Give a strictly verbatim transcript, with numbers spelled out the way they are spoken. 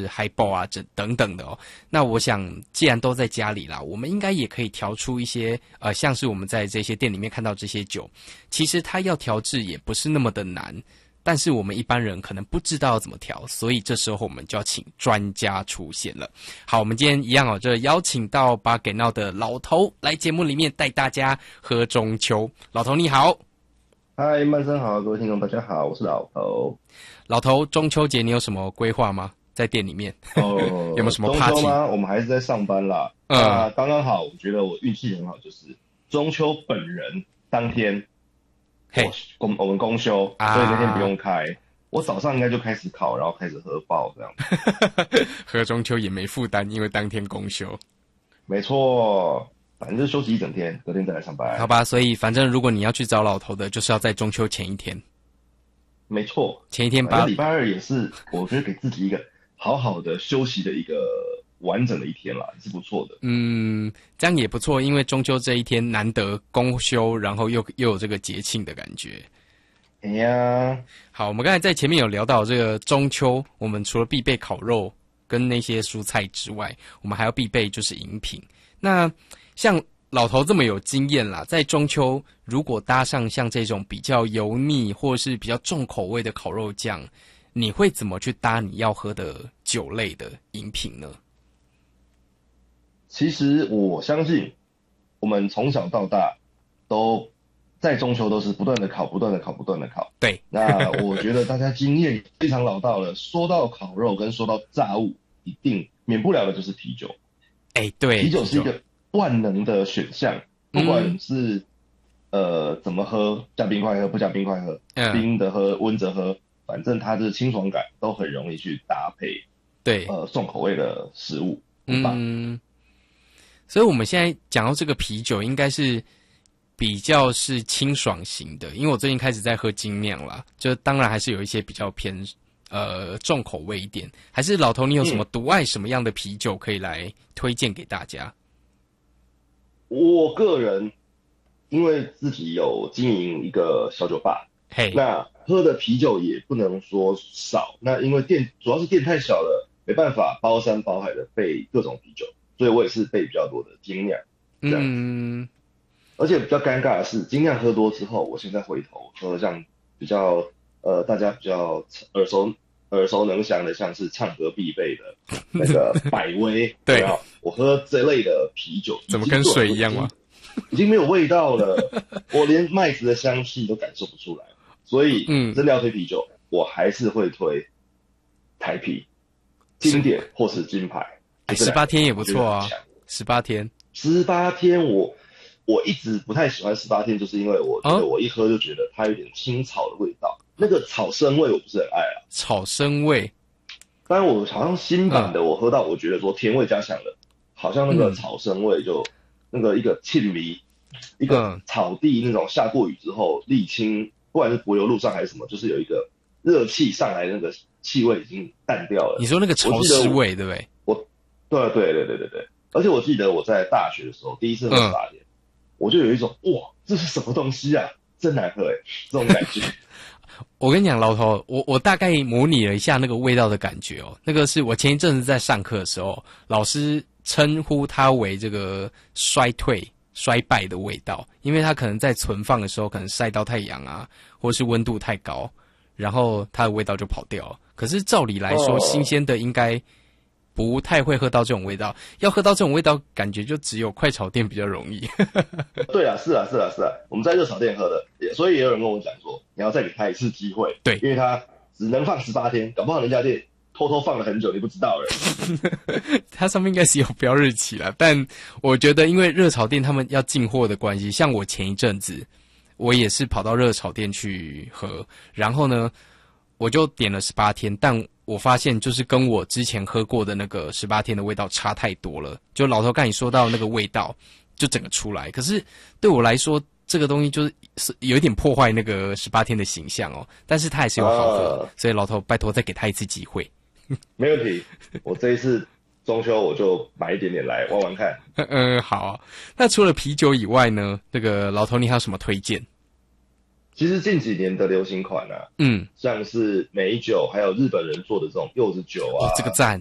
是 highball 啊，这等等的哦。那我想，既然都在家里啦，我们应该也可以调出一些呃，像是我们在这些店里面看到这些酒，其实它要调制也不是那么的难。但是我们一般人可能不知道要怎么调，所以这时候我们就要请专家出现了。好，我们今天一样哦，这邀请到巴给闹的老头来节目里面带大家喝中秋。老头你好。 嗨，曼生好，各位听众大家好，我是老头。 老头，中秋节你有什么规划吗？在店里面哦， 有没有什么 party 中秋吗？我们还是在上班啦。嗯，那刚刚好，我觉得我运气很好，就是中秋本人当天。 嘿， 公我们公休， 啊， 所以那天不用开。我早上应该就开始烤，然后开始喝爆这样。 喝中秋也没负担，因为当天公休。 没错，反正就休息一整天，隔天再来上班。 好吧，所以反正如果你要去找老头的，就是要在中秋前一天。 没错， 前一天把礼拜二也是，我觉得给自己一个好好的休息的一个完整的一天啦，是不错的。 嗯，这样也不错，因为中秋这一天难得公休，然后又又有这个节庆的感觉。 哎呀， 好，我们刚才在前面有聊到这个中秋，我们除了必备烤肉跟那些蔬菜之外，我们还要必备就是饮品。那像老头这么有经验啦，在中秋如果搭上像这种比较油腻或是比较重口味的烤肉酱，你会怎么去搭你要喝的酒类的饮品呢？ 其实我相信，我们从小到大都在中秋都是不断的烤，不断的烤，不断的烤。 对， 那我觉得大家经验非常老道了。说到烤肉跟说到炸物，一定免不了的就是啤酒。 哎，对， 啤酒是一个万能的选项，不管是、嗯、呃怎么喝，加冰块喝，不加冰块喝，嗯、冰的喝，温着喝，反正它的清爽感都很容易去搭配。 对， 呃，重口味的食物，很棒。 嗯。所以我们现在讲到这个啤酒，应该是比较是清爽型的，因为我最近开始在喝精酿啦，就当然还是有一些比较偏呃重口味一点。还是老头，你有什么独爱什么样的啤酒可以来推荐给大家？ 嗯、我个人因为自己有经营一个小酒吧， 嘿、hey ， 那喝的啤酒也不能说少，那因为店主要是店太小了，没办法包山包海的备各种啤酒。所以我也是备比较多的精酿，这样子。嗯，而且比较尴尬的是，精酿喝多之后，我现在回头喝像比较呃大家比较耳熟耳熟能详的，像是唱歌必备的那个百威， 对， 我喝这类的啤酒， 怎么跟水一样吗？ 已经没有味道了，我连麦子的香气都感受不出来。所以，嗯，真的要推啤酒，我还是会推台啤、经典或是金牌。 十八天也不错啊，十八天， 十八天我我一直不太喜欢十八天，就是因为我觉得我一喝就觉得它有点青草的味道，哦、那个草生味我不是很爱啊。 草生味， 当然我好像新版的我喝到，我觉得说甜味加强了，好像那个草生味就、嗯、那个一个沁梨，一个草地那种下过雨之后沥青，不管是柏油路上还是什么，就是有一个热气上来，那个气味已经淡掉了。 你说那个潮湿味对不对？ 我。对对对对对对，而且我记得我在大学的时候第一次喝十八天，我就有一种哇，这是什么东西啊，真难喝哎，这种感觉。 我跟你讲，老头，我我大概模拟了一下那个味道的感觉哦，那个是我前一阵子在上课的时候，老师称呼它为这个衰退、衰败的味道，因为它可能在存放的时候可能晒到太阳啊，或是温度太高，然后它的味道就跑掉了。可是照理来说，哦、新鲜的应该不太会喝到这种味道，要喝到这种味道，感觉就只有快炒店比较容易。 对啊，是啊，是啊，是啊，我们在热炒店喝的，所以也有人跟我讲说，你要再给他一次机会， 对， 因为他只能放十八天，搞不好人家店偷偷放了很久，你不知道了。 它上面应该是有标日期啦，但我觉得因为热炒店他们要进货的关系，像我前一阵子，我也是跑到热炒店去喝，然后呢，我就点了十八天，但我发现就是跟我之前喝过的那个十八天的味道差太多了。就老头刚你说到那个味道，就整个出来。可是对我来说，这个东西就是是有一点破坏那个十八天的形象哦。但是它还是有好喝，呃、所以老头拜托再给他一次机会。 没问题，我这一次中秋我就买一点点来玩玩看。 嗯，好啊。那除了啤酒以外呢，这个老头你还有什么推荐？ 其实近几年的流行款啊， 嗯， 像是美酒，还有日本人做的这种柚子酒啊， 哦、这个赞。